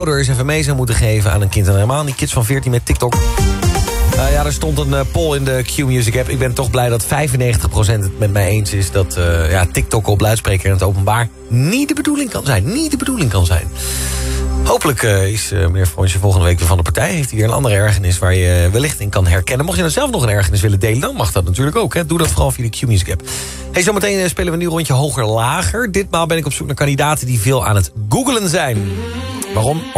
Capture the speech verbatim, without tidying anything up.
ouder eens even mee zou moeten geven aan een kind. En helemaal die kids van veertien met TikTok. Uh, ja, er stond een uh, poll in de Q-Music app. Ik ben toch blij dat vijfennegentig procent het met mij eens is... dat uh, ja, TikTok op luidspreker in het openbaar niet de bedoeling kan zijn. Niet de bedoeling kan zijn. Hopelijk uh, is uh, meneer Fronsje volgende week weer van de partij. Heeft hij weer een andere ergernis waar je wellicht in kan herkennen. Mocht je nou zelf nog een ergernis willen delen, dan mag dat natuurlijk ook. Hè? Doe dat vooral via de Q-Music app. Hey, zometeen uh, spelen we een nieuw rondje hoger-lager. Ditmaal ben ik op zoek naar kandidaten die veel aan het googlen zijn. Waarom?